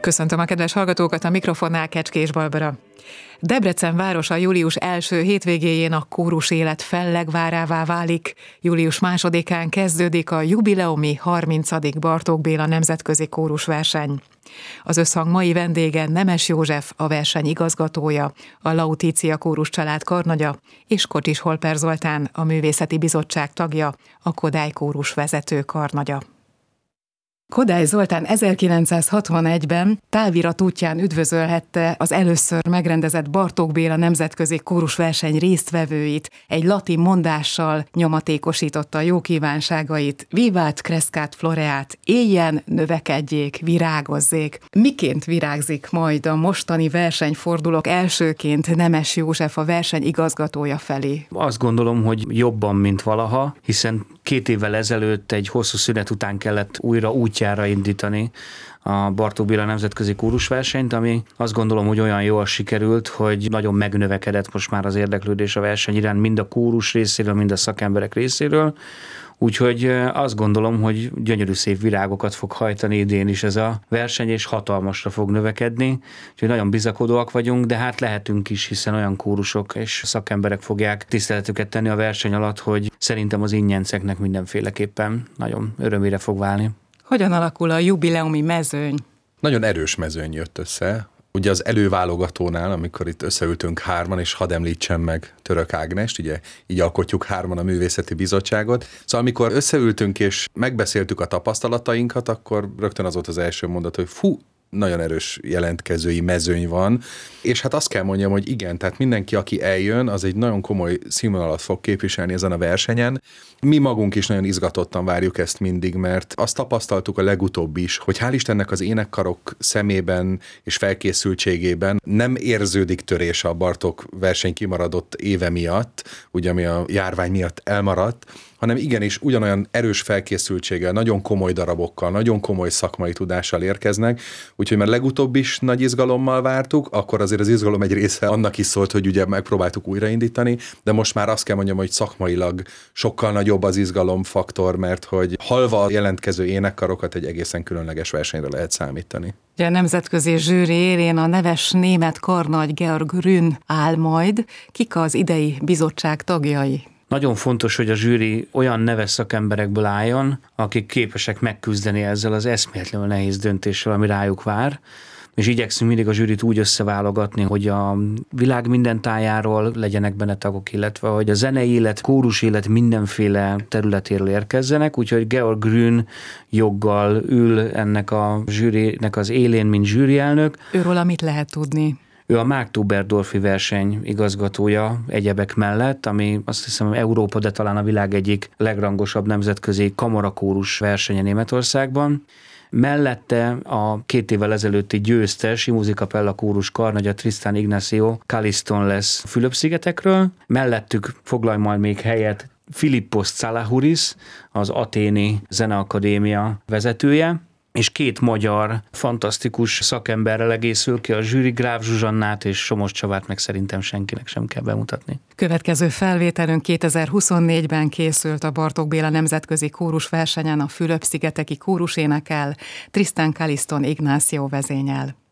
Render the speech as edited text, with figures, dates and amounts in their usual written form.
Köszöntöm a kedves hallgatókat, a mikrofonnál Kecskés Barbara. Debrecen városa július első hétvégéjén a kórus élet fellegvárává válik. Július 2-án kezdődik a jubileumi 30. Bartók Béla nemzetközi kórusverseny. Az összhang mai vendége Nemes József, a verseny igazgatója, a Lautitia Kórus család karnagya, és Kocsis Holper Zoltán, a Művészeti Bizottság tagja, a Kodály Kórus vezető karnagya. Kodály Zoltán 1961-ben távirat útján üdvözölhette az először megrendezett Bartók Béla nemzetközi kórusverseny résztvevőit, egy latin mondással nyomatékosította jó kívánságait: Vivat crescat floreat, éljen, növekedjék, virágozzék. Miként virágzik majd a mostani versenyfordulók elsőként Nemes József, a verseny igazgatója felé? Azt gondolom, hogy jobban, mint valaha, hiszen 2 évvel ezelőtt egy hosszú szünet után kellett újra útjára indítani a Bartók Béla nemzetközi kórusversenyt, ami azt gondolom, hogy olyan jól sikerült, hogy nagyon megnövekedett most már az érdeklődés a verseny iránt, mind a kórus részéről, mind a szakemberek részéről. Úgyhogy azt gondolom, hogy gyönyörű szép virágokat fog hajtani idén is ez a verseny, és hatalmasra fog növekedni. Úgyhogy nagyon bizakodóak vagyunk, de hát lehetünk is, hiszen olyan kórusok és szakemberek fogják tiszteletüket tenni a verseny alatt, hogy szerintem az ingyenceknek mindenféleképpen nagyon örömére fog válni. Hogyan alakul a jubileumi mezőny? Nagyon erős mezőny jött össze. Ugye az előválogatónál, amikor itt összeültünk 3-an, és hadd említsem meg Török Ágnest, ugye így alkotjuk 3-an a Művészeti Bizottságot. Szóval amikor összeültünk és megbeszéltük a tapasztalatainkat, akkor rögtön az volt az első mondat, hogy nagyon erős jelentkezői mezőny van, és hát azt kell mondjam, hogy igen, tehát mindenki, aki eljön, az egy nagyon komoly színvonalat fog képviselni ezen a versenyen. Mi magunk is nagyon izgatottan várjuk ezt mindig, mert azt tapasztaltuk a legutóbb is, hogy hál' Istennek az énekkarok szemében és felkészültségében nem érződik törés a Bartók verseny kimaradott éve miatt, ugye ami a járvány miatt elmaradt, hanem igenis ugyanolyan erős felkészültséggel, nagyon komoly darabokkal, nagyon komoly szakmai tudással érkeznek, úgyhogy már legutóbb is nagy izgalommal vártuk, akkor azért az izgalom egy része annak is szólt, hogy ugye megpróbáltuk újraindítani, de most már azt kell mondjam, hogy szakmailag sokkal nagyobb az izgalomfaktor, mert hogy halva a jelentkező énekkarokat egy egészen különleges versenyre lehet számítani. A nemzetközi zsűri élén a neves német karnagy Georg Grün áll majd. Kik az idei bizottság tagjai? Nagyon fontos, hogy a zsűri olyan neves szakemberekből álljon, akik képesek megküzdeni ezzel az eszméletlenül nehéz döntéssel, ami rájuk vár, és igyekszünk mindig a zsűrit úgy összeválogatni, hogy a világ minden tájáról legyenek benne tagok, illetve hogy a zenei élet, kórus élet mindenféle területéről érkezzenek, úgyhogy Georg Grün joggal ül ennek a zsűrinek az élén, mint zsűrielnök. Őről mit lehet tudni? Ő a Marktoberdorfi verseny igazgatója egyebek mellett, ami azt hiszem Európa, de talán a világ egyik legrangosabb nemzetközi kamarakórus versenye Németországban. Mellette a 2 évvel ezelőtti győztes Musicapella kórus karnagya Tristan Ignacio Caliston lesz Fülöp-szigetekről. Mellettük foglal majd még helyet Philippos Tsalahouris, az Athéni Zeneakadémia vezetője, és 2 magyar fantasztikus szakemberrel egészül ki a zsűri, Gráf Zsuzsannát és Somos Csabát meg szerintem senkinek sem kell bemutatni. Következő felvételünk 2024-ben készült a Bartók Béla nemzetközi kórusversenyen, a Fülöp-szigeteki kórus énekel, Tristan Caliston Ignacio vezényel.